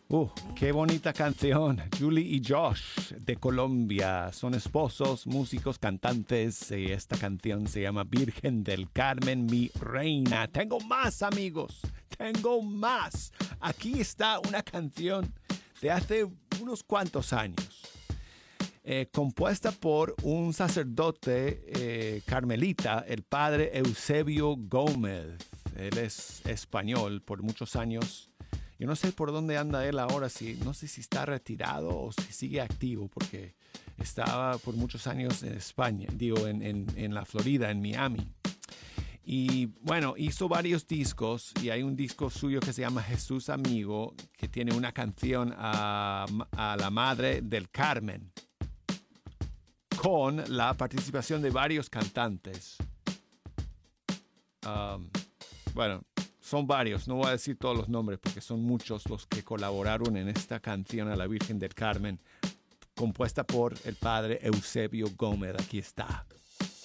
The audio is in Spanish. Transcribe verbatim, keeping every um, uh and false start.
Uh, qué bonita canción. Julie y Josh de Colombia son esposos, músicos, cantantes. Y esta canción se llama Virgen del Carmen, mi reina. Tengo más, amigos. Tengo más. Aquí está una canción de hace unos cuantos años. Eh, compuesta por un sacerdote eh, carmelita, el padre Eusebio Gómez. Él es español por muchos años. Yo no sé por dónde anda él ahora, si, no sé si está retirado o si sigue activo, porque estaba por muchos años en España, digo, en, en, en la Florida, en Miami. Y bueno, hizo varios discos y hay un disco suyo que se llama Jesús Amigo, que tiene una canción a, a la Madre del Carmen, con la participación de varios cantantes. Um, bueno, son varios, no voy a decir todos los nombres porque son muchos los que colaboraron en esta canción a la Virgen del Carmen, compuesta por el padre Eusebio Gómez. Aquí está.